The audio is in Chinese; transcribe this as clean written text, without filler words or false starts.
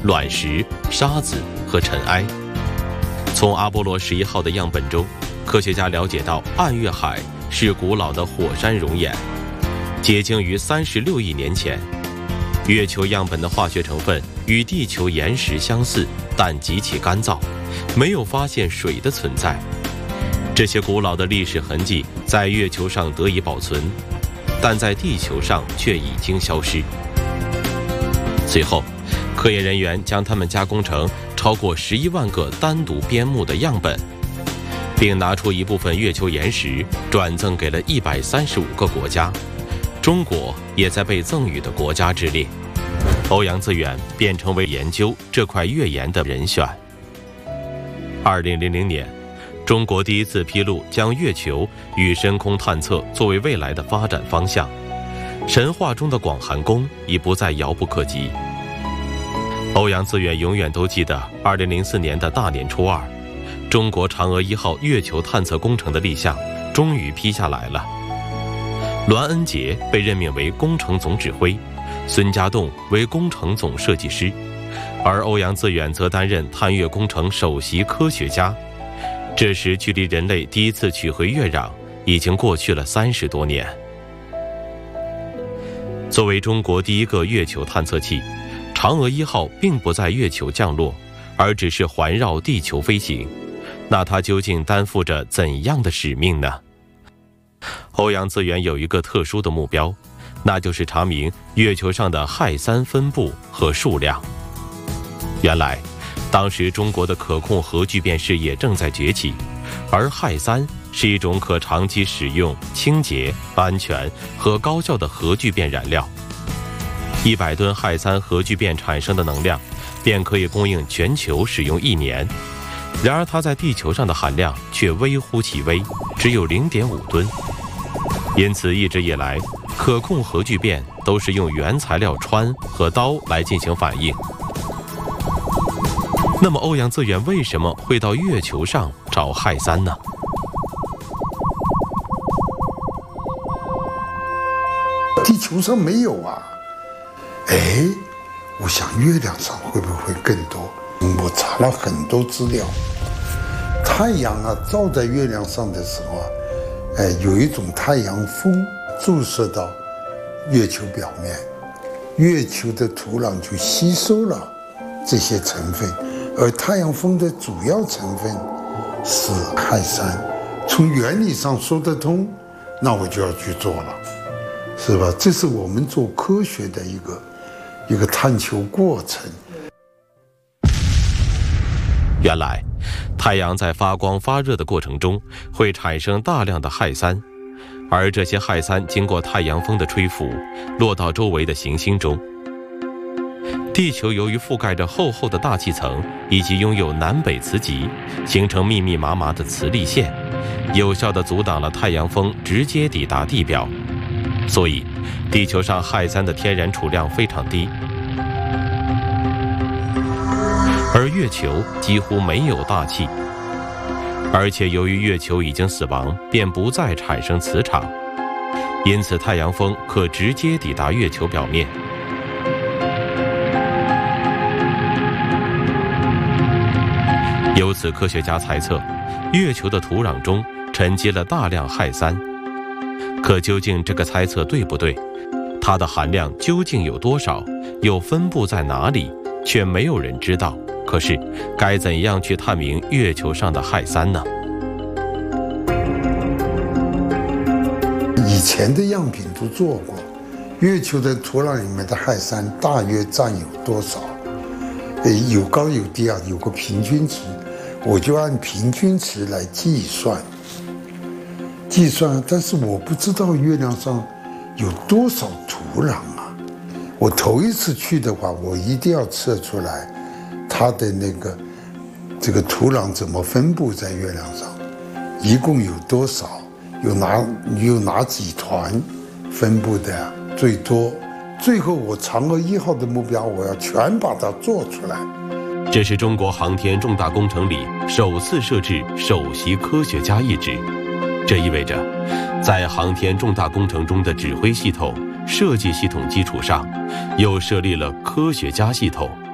卵石、沙子和尘埃。从阿波罗11号的样本中，科学家了解到暗月海是古老的火山熔岩，结晶于36亿年前。月球样本的化学成分与地球岩石相似，但极其干燥，没有发现水的存在。这些古老的历史痕迹在月球上得以保存，但在地球上却已经消失。随后，科研人员将它们加工成超过11万个单独编目的样本，并拿出一部分月球岩石转赠给了135个国家，中国也在被赠予的国家之列。欧阳自远便成为研究这块月岩的人选。2000年，中国第一次披露将月球与深空探测作为未来的发展方向，神话中的广寒宫已不再遥不可及。欧阳自远永远都记得2004年的大年初二，中国嫦娥1号月球探测工程的立项终于批下来了。栾恩杰被任命为工程总指挥，孙家栋为工程总设计师，而欧阳自远则担任探月工程首席科学家。这时距离人类第一次取回月壤已经过去了30多年。作为中国第一个月球探测器，嫦娥1号并不在月球降落，而只是环绕地球飞行。那它究竟担负着怎样的使命呢？欧阳自远有一个特殊的目标，那就是查明月球上的氦三分布和数量。原来，当时中国的可控核聚变事业正在崛起，而氦三是一种可长期使用、清洁、安全和高效的核聚变燃料。100吨氦三核聚变产生的能量，便可以供应全球使用1年。然而它在地球上的含量却微乎其微，只有0.5吨。因此一直以来，可控核聚变都是用原材料氚和氘来进行反应。那么欧阳自远为什么会到月球上找氦三呢？ 地球上没有啊。我想月亮上会不会更多？我查了很多资料，太阳啊照在月亮上的时候啊，有一种太阳风注射到月球表面，月球的土壤就吸收了这些成分，而太阳风的主要成分是氦三。从原理上说得通，那我就要去做了，是吧？这是我们做科学的一个探求过程。 原来，太阳在发光发热的过程中会产生大量的氦三，而这些氦三经过太阳风的吹拂，落到周围的行星中。地球由于覆盖着厚厚的大气层，以及拥有南北磁极，形成密密麻麻的磁力线，有效地阻挡了太阳风直接抵达地表。所以，地球上氦三的天然储量非常低。而月球几乎没有大气，而且由于月球已经死亡，便不再产生磁场，因此太阳风可直接抵达月球表面。由此，科学家猜测，月球的土壤中沉积了大量氦三。可究竟这个猜测对不对？它的含量究竟有多少？又分布在哪里？却没有人知道。可是，该怎样去探明月球上的氦三呢？ 以前的样品都做过，月球的土壤里面的氦三大约占有多少？有高有低啊，有个平均值，我就按平均值来计算。但是我不知道月亮上有多少土壤啊。我头一次去的话，我一定要测出来它的这个土壤怎么分布在月亮上，一共有多少，有哪几团分布的最多。最后我嫦娥1号的目标，我要全把它做出来。 这是中国航天重大工程里首次设置首席科学家一职。这意味着，在航天重大工程中的指挥系统、设计系统基础上，又设立了科学家系统。